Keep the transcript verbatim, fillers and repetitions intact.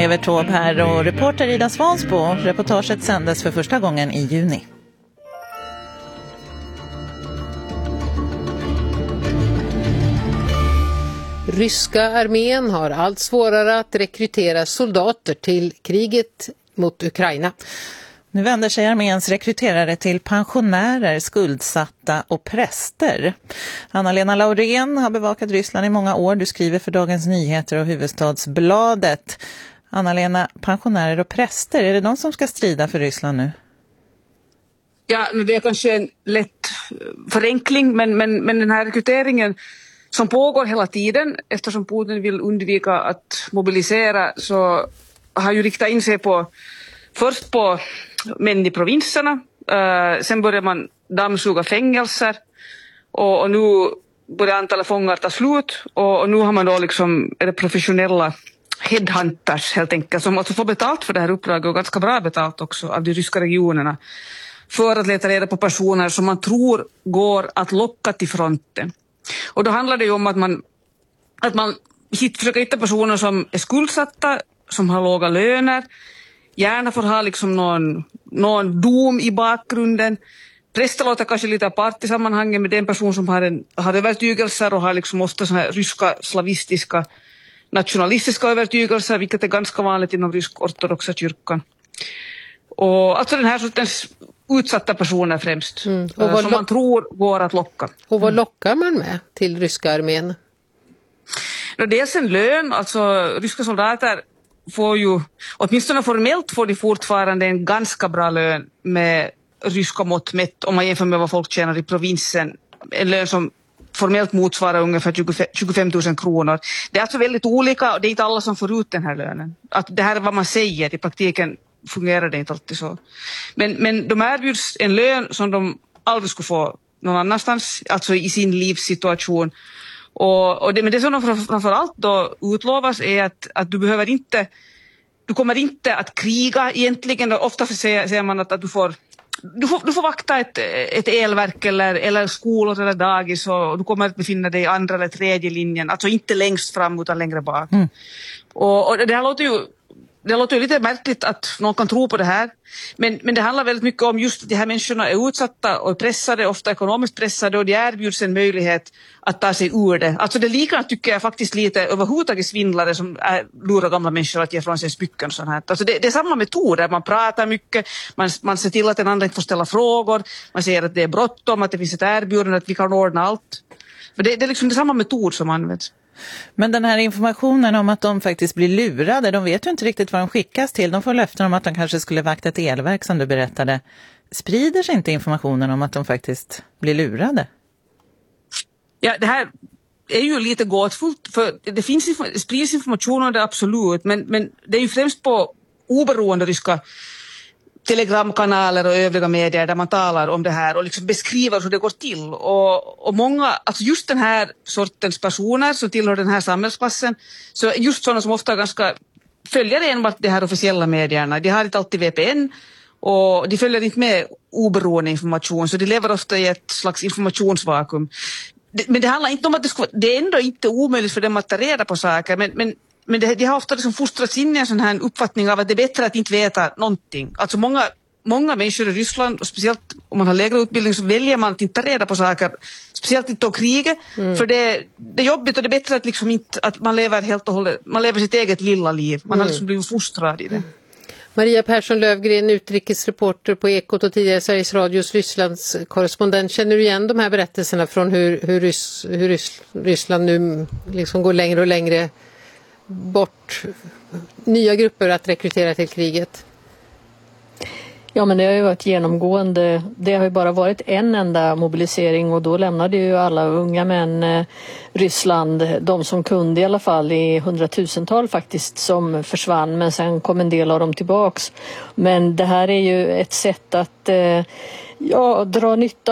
Evert Taube här och reporter Ida Svansbo. Reportaget sändes för första gången i juni. Ryska armén har allt svårare att rekrytera soldater till kriget mot Ukraina. Nu vänder sig arméns rekryterare till pensionärer, skuldsatta och präster. Anna-Lena Laurén har bevakat Ryssland i många år. Du skriver för Dagens Nyheter och Huvudstadsbladet. Anna-Lena, pensionärer och präster, är det de som ska strida för Ryssland nu? Ja, det är kanske en lätt förenkling, men, men, men den här rekryteringen som pågår hela tiden, eftersom Putin vill undvika att mobilisera, så har ju riktat in sig på först på män i provinserna, uh, sen börjar man dammsuga fängelser och, och nu börjar antalet fångar ta slut och, och nu har man då liksom är det professionella headhunters helt enkelt som alltså får betalt för det här uppdraget och ganska bra betalt också av de ryska regionerna för att leta reda på personer som man tror går att locka till fronten. Och då handlar det ju om att man, att man hit, försöker hitta personer som är skuldsatta, som har låga löner, gärna får ha liksom någon, någon dom i bakgrunden. Präster låter kanske lite apart i sammanhanget med den person som har, en, har övertygelser och har liksom ofta såna här ryska, slavistiska, nationalistiska övertygelser, vilket är ganska vanligt inom rysk-ortodoxa kyrkan. Och alltså den här sortens utsatta personer främst, mm. och som lo- man tror går att locka. Och vad lockar man med till ryska armén? No, dels en lön, alltså ryska soldater får ju, åtminstone formellt får de fortfarande en ganska bra lön med ryska mått mätt om man jämför med vad folk tjänar i provinsen. En lön som formellt motsvarar ungefär tjugofem tusen kronor. Det är alltså väldigt olika och det är inte alla som får ut den här lönen. Att det här är vad man säger, i praktiken fungerar det inte alltid så. Men, men de erbjuds en lön som de aldrig skulle få någon annanstans, alltså i sin livssituation. Och, och det, men det som de framförallt då utlovas är att, att du behöver inte, du kommer inte att kriga egentligen. Ofta säger, säger man att, att du får Du får, du får vakta ett, ett elverk eller, eller skolor eller dagis och du kommer att befinna dig i andra eller tredje linjen. Alltså inte längst fram utan längre bak. Mm. Och, och det här låter ju, det låter ju lite märkligt att någon kan tro på det här. Men, men det handlar väldigt mycket om just att de här människorna är utsatta och pressade, ofta ekonomiskt pressade, och de erbjuds en möjlighet att ta sig ur det. Alltså det liknar tycker jag faktiskt lite överhuvudtaget svindlare som är, lurar gamla människor att ge från sig smycken. Sån här. Alltså det, det är samma metoder, man pratar mycket, man, man ser till att den andra inte får ställa frågor, man säger att det är bråttom, att det finns ett erbjudande, att vi kan ordna allt. För det, det är liksom det samma metod som används. Men den här informationen om att de faktiskt blir lurade, de vet ju inte riktigt vad de skickas till. De får löften om att de kanske skulle vakta ett elverk som du berättade. Sprider sig inte informationen om att de faktiskt blir lurade? Ja, det här är ju lite gåtfullt, för det finns det sprids information om det absolut, men, men det är ju främst på oberoende ryska telegramkanaler och övriga medier där man talar om det här och liksom beskriver hur det går till. Och, och många, alltså just den här sortens personer som tillhör den här samhällsklassen, så just sådana som ofta ganska följer enbart de här officiella medierna, de har inte alltid V P N och de följer inte med oberoende information, så de lever ofta i ett slags informationsvakuum. Det, men det handlar inte om att det, ska, det är ändå inte omöjligt för dem att ta reda på saker, men, men Men det, de har ofta liksom fostrats in i en sån här uppfattning av att det är bättre att inte veta någonting. Alltså många, många människor i Ryssland, och speciellt om man har lägre utbildning, så väljer man att inte ta reda på saker. Speciellt inte då kriget. Mm. För det, det är jobbigt och det är bättre att, liksom inte, att man lever helt och hållet, man lever sitt eget lilla liv. Man mm. har liksom blivit fostrad i det. Mm. Maria Persson Lövgren, utrikesreporter på Ekot och tidigare Sveriges Radios Rysslands korrespondent. Känner du igen de här berättelserna från hur, hur, Rys, hur Rys, Ryssland nu liksom går längre och längre bort nya grupper att rekrytera till kriget? Ja, men det har ju varit genomgående. Det har ju bara varit en enda mobilisering och då lämnade ju alla unga män eh, Ryssland, de som kunde i alla fall, i hundratusental faktiskt, som försvann, men sen kom en del av dem tillbaks. Men det här är ju ett sätt att eh, ja, dra nytta